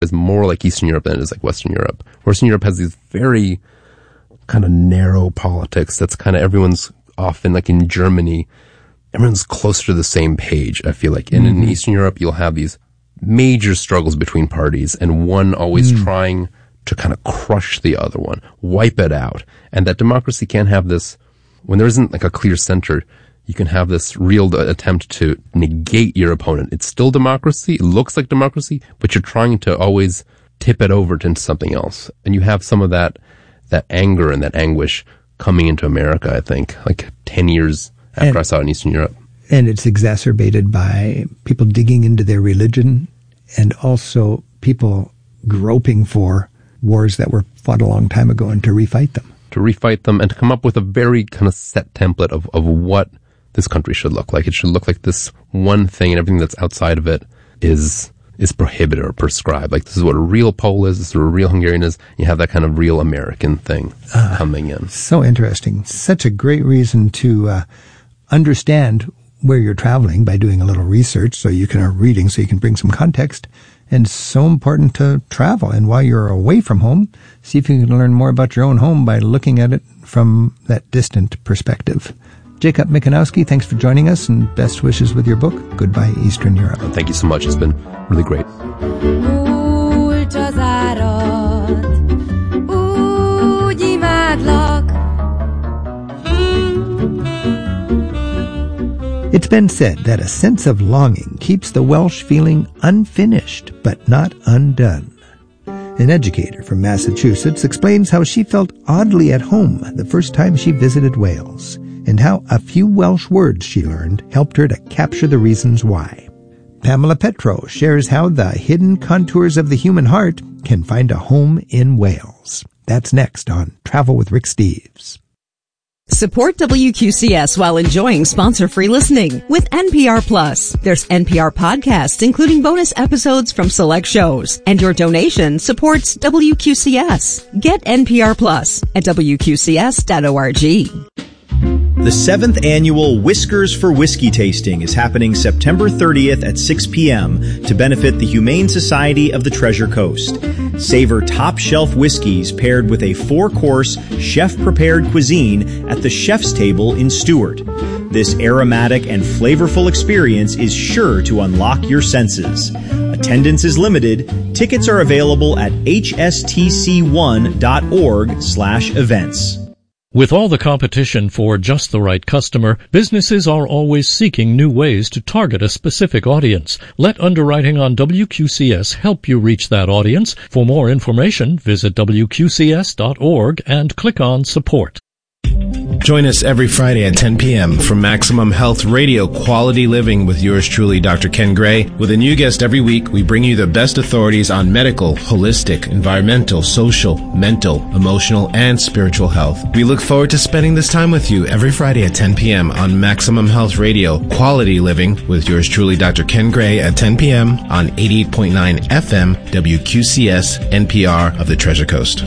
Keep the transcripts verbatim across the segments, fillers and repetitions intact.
is more like Eastern Europe than it is like Western Europe. Western Europe has these very kind of narrow politics. That's kind of everyone's often, like in Germany, everyone's closer to the same page, I feel like. And mm-hmm. in Eastern Europe, you'll have these major struggles between parties and one always mm. trying to kind of crush the other one, wipe it out. And that democracy can't have this, when there isn't like a clear center, you can have this real attempt to negate your opponent. It's still democracy. It looks like democracy, but you're trying to always tip it over into something else. And you have some of that, that anger and that anguish coming into America, I think, like ten years after and, I saw it in Eastern Europe. And it's exacerbated by people digging into their religion and also people groping for wars that were fought a long time ago and to refight them. To refight them and to come up with a very kind of set template of, of what this country should look like. It should look like this one thing, and everything that's outside of it is is prohibited or prescribed. Like, this is what a real Pole is, this is what a real Hungarian is. You have that kind of real American thing uh, coming in. So interesting. Such a great reason to uh, understand where you're traveling by doing a little research, so you can, or reading, so you can bring some context. And so important to travel. And while you're away from home, see if you can learn more about your own home by looking at it from that distant perspective. Jacob Mikanowski, thanks for joining us, and best wishes with your book, Goodbye Eastern Europe. Thank you so much. It's been really great. It's been said that a sense of longing keeps the Welsh feeling unfinished, but not undone. An educator from Massachusetts explains how she felt oddly at home the first time she visited Wales, and how a few Welsh words she learned helped her to capture the reasons why. Pamela Petro shares how the hidden contours of the human heart can find a home in Wales. That's next on Travel with Rick Steves. Support W Q C S while enjoying sponsor-free listening with N P R Plus. There's N P R podcasts, including bonus episodes from select shows. And your donation supports W Q C S. Get N P R Plus at W Q C S dot org. The seventh annual Whiskers for Whiskey tasting is happening September thirtieth at six p.m. to benefit the Humane Society of the Treasure Coast. Savor top-shelf whiskeys paired with a four-course, chef-prepared cuisine at the Chef's Table in Stewart. This aromatic and flavorful experience is sure to unlock your senses. Attendance is limited. Tickets are available at h s t c one dot org slash events. With all the competition for just the right customer, businesses are always seeking new ways to target a specific audience. Let Underwriting on W Q C S help you reach that audience. For more information, visit w q c s dot org and click on Support. Join us every Friday at ten p.m. for Maximum Health Radio Quality Living with yours truly, Doctor Ken Gray. With a new guest every week, we bring you the best authorities on medical, holistic, environmental, social, mental, emotional, and spiritual health. We look forward to spending this time with you every Friday at ten p.m. on Maximum Health Radio Quality Living with yours truly, Doctor Ken Gray at ten p.m. on eighty-eight point nine F M W Q C S N P R of the Treasure Coast.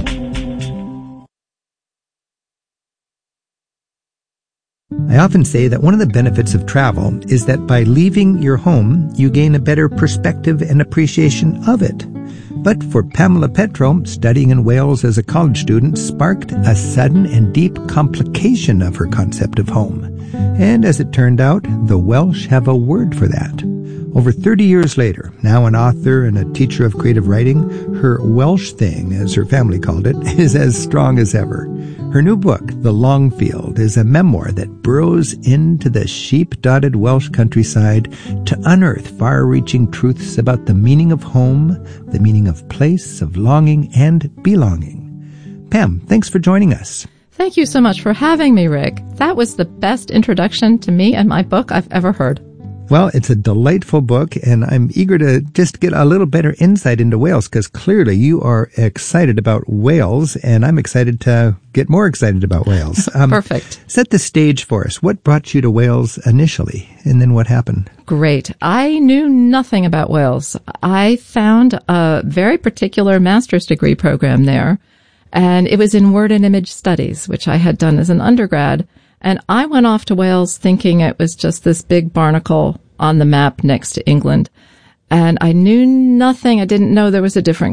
I often say that one of the benefits of travel is that by leaving your home, you gain a better perspective and appreciation of it. But for Pamela Petro, studying in Wales as a college student sparked a sudden and deep complication of her concept of home. And as it turned out, the Welsh have a word for that. Over thirty years later, now an author and a teacher of creative writing, her Welsh thing, as her family called it, is as strong as ever. Her new book, The Longfield, is a memoir that burrows into the sheep-dotted Welsh countryside to unearth far-reaching truths about the meaning of home, the meaning of place, of longing, and belonging. Pam, thanks for joining us. Thank you so much for having me, Rick. That was the best introduction to me and my book I've ever heard. Well, it's a delightful book, and I'm eager to just get a little better insight into Wales, because clearly you are excited about Wales, and I'm excited to get more excited about Wales. Um, Perfect. Set the stage for us. What brought you to Wales initially, and then what happened? Great. I knew nothing about Wales. I found a very particular master's degree program there, and it was in Word and Image Studies, which I had done as an undergrad. And I went off to Wales thinking it was just this big barnacle on the map next to England. And I knew nothing. I didn't know there was a different